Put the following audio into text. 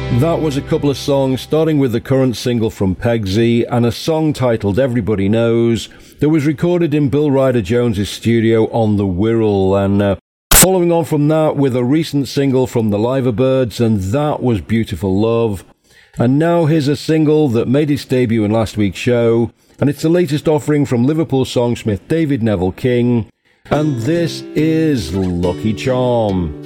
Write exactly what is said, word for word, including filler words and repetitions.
That was a couple of songs, starting with the current single from Pegsy and a song titled Everybody Knows that was recorded in Bill Ryder Jones's studio on the Wirral, and uh, following on from that with a recent single from the Liverbirds, and that was Beautiful Love. And now here's a single that made its debut in last week's show, and it's the latest offering from Liverpool songsmith David Neville King, and this is Lucky Charm.